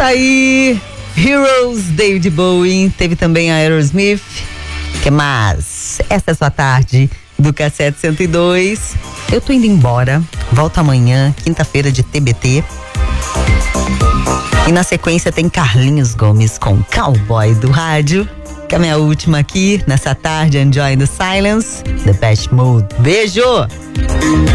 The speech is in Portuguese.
aí, Heroes, David Bowie, teve também a Aerosmith. Que mais? Essa é a sua tarde do Cassete 102. Eu tô indo embora, volto amanhã, quinta-feira de TBT. E na sequência tem Carlinhos Gomes com Cowboy do Rádio, que é a minha última aqui nessa tarde. Enjoy the Silence, The Best Mode. Beijo!